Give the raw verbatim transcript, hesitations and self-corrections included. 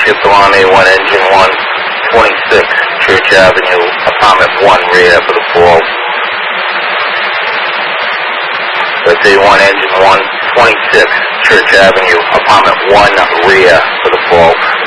Chippewa one, engine one, twenty-six, Church Avenue, apartment one, rear for the fault. That's A one, engine one, twenty-six, Church Avenue, apartment one, rear for the fault.